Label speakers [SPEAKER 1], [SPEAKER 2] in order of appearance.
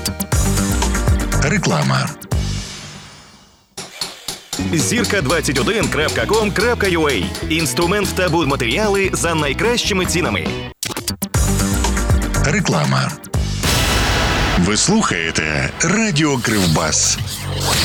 [SPEAKER 1] Реклама.
[SPEAKER 2] Zirka21.com.ua. Інструмент та будматеріали за найкращими цінами.
[SPEAKER 1] Реклама. Ви слухаєте Радіо Кривбас.